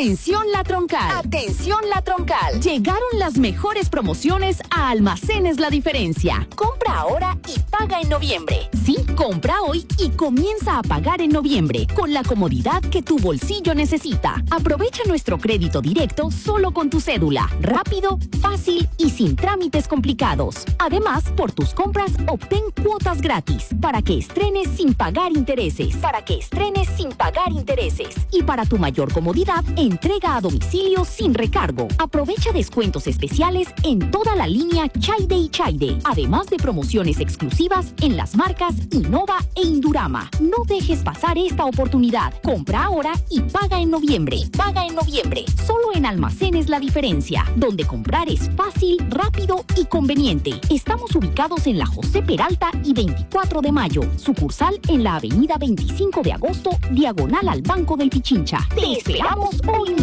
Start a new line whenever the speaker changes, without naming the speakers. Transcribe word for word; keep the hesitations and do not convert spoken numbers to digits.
Atención La Troncal. Atención La Troncal. Llegaron las mejores promociones a Almacenes La Diferencia. Compra ahora y paga en noviembre. Sí, compra hoy y comienza a pagar en noviembre con la comodidad que tu bolsillo necesita. Aprovecha nuestro crédito directo solo con tu cédula. Rápido, fácil y sin trámites complicados. Además, por tus compras obtén cuotas gratis para que estrenes sin pagar intereses. Para que estrenes sin pagar intereses. Y para tu mayor comodidad, entrega a domicilio sin recargo. Aprovecha descuentos especiales en toda la línea Chaide y Chaide. Además de promociones exclusivas en las marcas Innova e Indurama. No dejes pasar esta oportunidad. Compra ahora y paga en noviembre. Paga en noviembre. Solo en Almacenes La Diferencia, donde comprar es fácil, rápido y conveniente. Estamos ubicados en la José Peralta y veinticuatro de mayo. Sucursal en la avenida veinticinco de agosto, diagonal al Banco del Pichincha. Te esperamos hoy